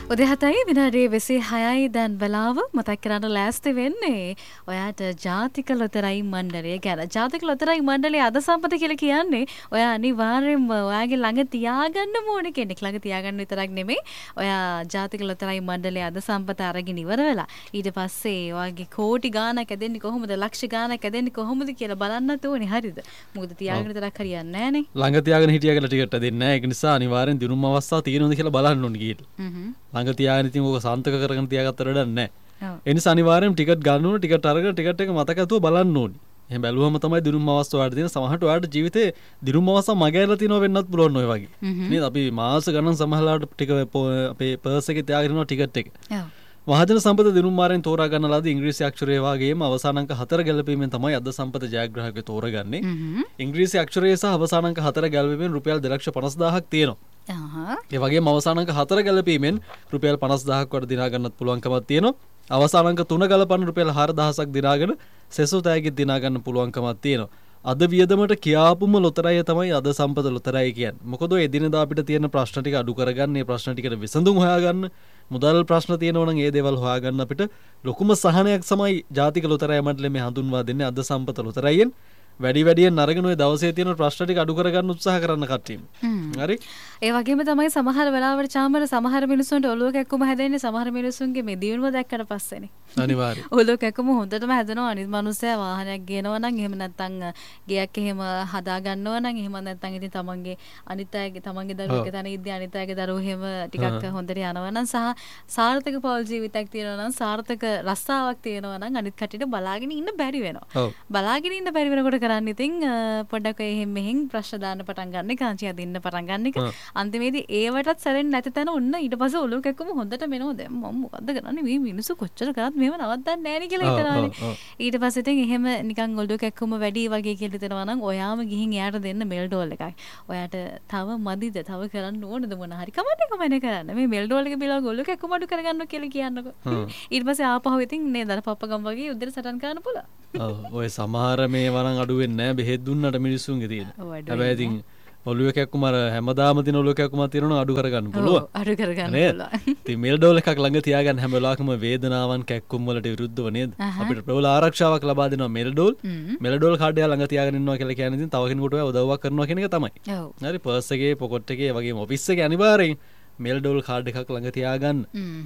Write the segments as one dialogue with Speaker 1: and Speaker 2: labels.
Speaker 1: උදේ 7යි විනාඩි 26යි දැන් වෙලාව මතක් කරන්න ලෑස්ති වෙන්නේ ඔයාට ජාතික ලොතරැයි මණ්ඩලය ගැන. ජාතික ලොතරැයි මණ්ඩලයේ අද සම්පත කියලා කියන්නේ ඔයා අනිවාර්යෙන්ම ඔයාගේ ළඟ තියාගන්න ඕනේ කෙනෙක් ළඟ තියාගන්න විතරක් නෙමෙයි. ඔයා ජාතික ලොතරැයි මණ්ඩලයේ අද සම්පත අරගෙන ඉවර වෙලා ඊට පස්සේ ඔයාගේ කෝටි ගාණක් ඇදෙන්නේ කොහොමද ලක්ෂ ගාණක් ඇදෙන්නේ කොහොමද කියලා බලන්නත් ඕනේ. හරිද? මොකද තියාගෙන විතරක් හරියන්නේ නැහනේ.
Speaker 2: ළඟ තියාගෙන හිටියා කියලා ටිකට් දෙන්නේ නැහැ. ඒක නිසා අනිවාර්යෙන් දිනුම් අවස්ථාව තියෙනවද කියලා බලන්න ඕනේ කියලා. ළඟ තියාගෙන ඉතින් ඕක සාන්තක කරගෙන තියාගත්තට වැඩක් නැහැ. ඒ නිසා අනිවාර්යෙන් ටිකට් ගන්න ඕනේ. ටිකට් අරගෙන ටිකට් එක මතක ඇතුව බලන්න ඕනේ. එහෙනම් බැලුවම තමයි දිනුම් අවස්ථාව වලට තියෙන සමහරට ඔයාලට ජීවිතේ දිනුම් අවස්ථාව මගහැරලා තියෙනව වෙන්නත් පුළුවන් ඔය වගේ. නේද? අපි මාස ගණන් සමහරලාට ටික අපේ පර්ස් එකේ තියාගෙන ඉන්නවා ටිකට් එක. මහජන සම්පත දිනුම් මාරෙන් තෝරා ගන්න ලද ඉංග්‍රීසි අක්ෂරය වගේම අවසාන අංක 4 ගැලපීමෙන් තමයි අද සම්පත ජයග්‍රාහකය තෝරගන්නේ. ඉංග්‍රීසි අක්ෂරය සහ අවසාන අංක 4 ගැලපීමෙන් රුපියල් 2,50,000ක් තියෙනවා. ඒ වගේම අවසාන අංක 4 ගැලපීමෙන් රුපියල් 50,000ක් වඩ දිනා ගන්නත් පුළුවන්කමක් තියෙනවා. අවසාන අංක 3 ගලපන්න රුපියල් 4,000ක් දිනාගෙන සෙසු තෑගිත් දිනා ගන්න පුළුවන්කමක් තියෙනවා. අද වියදමට කියාපුම ලොතරැය තමයි අද සම්පත ලොතරැය කියන්නේ. මොකද ඔය එදිනදා අපිට තියෙන ප්‍රශ්න ටික අඩු කරගන්න, මේ ප්‍රශ්න ටිකට විසඳුම් හොයාගන්න, මුදල් ප්‍රශ්න තියෙනවා නම් ඒ දේවල් හොයාගන්න අපිට ලොකුම සහනයක් තමයි ජාතික ලොතරැය මණ්ඩලය මේ හඳුන්වා දෙන්නේ අද සම්පත ලොතරැයෙන්. වැඩියෙන් අරගෙන ඔය දවසේ තියෙන ප්‍රශ්න ටික අඩු කරගන්න උත්සාහ කරන්න කට්ටියම. හරි?
Speaker 1: ඒ වගේම තමයි සමහර වෙලාවට චාමර සමහර මිනිස්සුන්ට ඔළුව කැක්කුම හැදෙන්නේ සමහර මිනිස්සුන්ගේ මේ දිනුම දැක්කට පස්සේනේ.
Speaker 2: අනිවාර්යයෙන්.
Speaker 1: ඔළුව කැක්කුම හොඳටම හැදෙනවා අනිත් මිනිස්සයා වාහනයක් ගේනවා නම් එහෙම නැත්නම් ගෙයක් එහෙම හදා ගන්නවා නම් එහෙම නැත්නම් ඉතින් තමන්ගේ අනිත් අයගේ තමන්ගේ දරුවෙක් තන ඉද්දී අනිත් අයගේ දරුවෝ එහෙම ටිකක් හොඳට යනවා නම් සහ සාර්ථක පෞල් ජීවිතයක් තියෙනවා නම් සාර්ථක රස්සාවක් තියෙනවා නම් අනිත් කටියට බලාගෙන ඉන්න බැරි වෙනවා. බලාගෙන ඉන්න බැරි වෙනකොට කරන්නේ ඉතින් පොඩ්ඩක් එහෙම මෙහෙන් ප්‍රශ්න දාන්න පටන් ගන්න එක කාංචිය දින්න පටන් ගන්න එක අන්තිමේදී ඒවටත් සැරෙන්නේ නැති තැන ඔන්න ඊට පස්සේ ඔලුව කැක්කම හොඳට මෙනවා දැන් මම මොකද්ද කරන්නේ මේ මිනිස්සු කොච්චර කරත් මේව නවත්තන්නේ නැහැ නේ කියලා හිතනවානේ ඊට පස්සේ ඉතින් එහෙම නිකන් ඔලුව කැක්කම වැඩි වගේ කියලා හිතනවා නම් ඔයාම ගිහින් එයාට දෙන්න මෙල් ඩෝල් එකයි ඔයාට තව මදිද තව කරන්න ඕනද මොන හරි කමන්නේ කරන්න මේ මෙල් ඩෝල් එක බිලව ඔලුව කැක්කම අඩු කරගන්න කියලා කියන්නකෝ ඊට පස්සේ ආපහු ඉතින් නේද අර පප්පගම් වගේ උදේට සටන් කරන්න පුළුවන්
Speaker 2: ඔය සමහර මේ වරන් අඩු වෙන්නේ නැහැ බෙහෙත් දුන්නට මිනිස්සුන්ගේ තියෙන. හැබැයි ඉතින් ඔලුව කැක්කුම අර හැමදාම තියෙන ඔලුව කැක්කුම තියෙනවා අඩු කරගන්න පුළුවන්.
Speaker 1: අඩු කරගන්න පුළුවන්.
Speaker 2: ඉතින් මෙල් ඩෝල් එකක් ළඟ තියාගන්න හැම වෙලාවකම වේදනාවන් කැක්කුම් වලට විරුද්ධව නේද? අපිට ප්‍රබල ආරක්ෂාවක් ලබා දෙනවා මෙල් ඩෝල්. මෙල් ඩෝල් කාඩ් එක ළඟ තියාගෙන ඉන්නවා කියලා කියන්නේ ඉතින් තව කෙනෙකුට උදව්වක් කරනවා කියන එක තමයි. හරි පර්ස් එකේ පොකට් එකේ වගේම ඔෆිස් එකේ අනිවාර්යෙන් මෙල් ඩෝල් කාඩ් එකක් ළඟ තියාගන්න.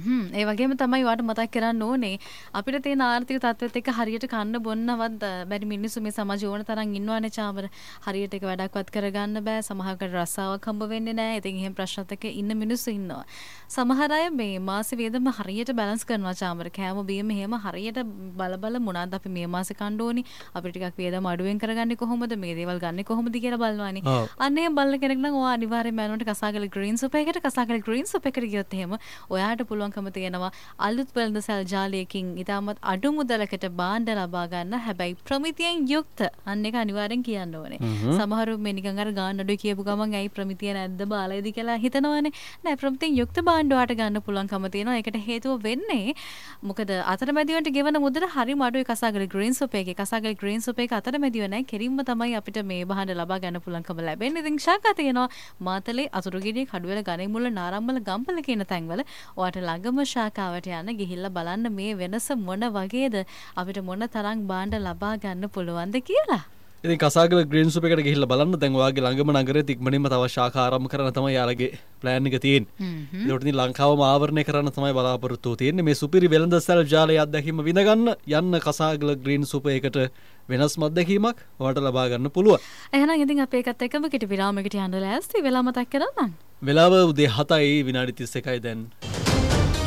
Speaker 1: ඒ වගේම තමයි වාට මතක් කරන්න ඕනේ අපිට තියෙන ආර්ථික තත්ත්වෙත් එක්ක හරියට කන්න බොන්නවත් බැරි මිනිස්සු මේ සමාජයේ ඕන තරම් ඉන්නවනේ චාමර. හරියට ඒක වැඩක්වත් කරගන්න බෑ. සමහරකට රස්සාවක් හම්බ වෙන්නේ නැහැ. ඉතින් එහෙම ප්‍රශ්නත් එක්ක ඉන්න මිනිස්සු ඉන්නවා. සමහර අය මේ මාසේ වේදම හරියට බැලන්ස් කරනවා චාමර. කෑම බීම එහෙම හරියට බල මොනවාද අපි මේ මාසේ කන්න ඕනි. අපිට ටිකක් වේදම අඩුවෙන් කරගන්නේ කොහොමද? මේ දේවල් ගන්නෙ කොහොමද කියලා බලනවානේ. අන්න එහෙම බලන කෙනෙක් නම් ඔයා අනිවාර්යයෙන්ම යනකොට කසාගල ග්‍රීන් සුප් එකකට කසාගල ග්‍රීන් සුප් එකට ගියොත් එහෙම ඔයාට පුළුවන්කම තියෙනවා අලුත් වෙළඳසැල් ජාලයකින් ඉතාමත් අඩු මුදලකට භාණ්ඩ ලබා ගන්න. හැබැයි ප්‍රමිතියෙන් යුක්ත. අන්න ඒක අනිවාර්යෙන් කියන්න ඕනේ. සමහරු මේ නිකන් අර ගාන්න අඩුයි කියපු ගමන් ඇයි ප්‍රමිතිය නැද්ද බාලයිද කියලා හිතනවනේ. නෑ ප්‍රමිතියෙන් යුක්ත භාණ්ඩ ඔයාට ගන්න පුළුවන්කම තියෙනවා. ඒකට හේතුව වෙන්නේ මොකද අතරමැදියන්ට ගෙවන මුදල හරිම අඩුයි කසාගල ග්‍රීන් සුප් එකේ. කසාගල ග්‍රීන් සුප් එක අතරමැදියෝ නෑ. කෙලින්ම තමයි අපිට මේ භාණ්ඩ ලබා ගන්න පුළුවන්කම ලැබෙන්නේ. ඉතින් ශාකා තියෙනවා මාතලේ අතුරුගිරිය කඩුවල ගණේමුල්ල නාරම්බල ගම්පල කියන තැන්වල ඔයාට ළඟම ශාඛාවට යන්න ගිහිල්ලා බලන්න මේ වෙනස මොන වගේද අපිට මොන තරම් භාණ්ඩ ලබා ගන්න පුළුවන්ද කියලා.
Speaker 2: ඉතින් කසාගල ග්‍රීන් සුප් එකට ගිහිල්ලා බලන්න දැන් ඔයාගේ ළඟම නගරයේ ඉක්මනින්ම තව ශාඛා ආරම්භ කරන්න තමයි යාලගේ ප්ලෑන් එක තියෙන්නේ. ඒකට ඉතින් ලංකාවම ආවරණය කරන්න තමයි බලාපොරොත්තු තියෙන්නේ. මේ සුපිරි වෙළඳසැල් ජාලයේ අත්දැකීම විඳගන්න යන්න කසාගල ග්‍රීන් සුප් එකට වෙනස්ම අත්දැකීමක් ඔයාට ලබා ගන්න පුළුවන්.
Speaker 1: එහෙනම් ඉතින් අපි ඒකත් එක්කම කිටි විරාමයකට යන්න ලෑස්ති වෙලා මතක් කරගන්න.
Speaker 2: වෙලාව උදේ 7යි විනාඩි 31යි දැන්.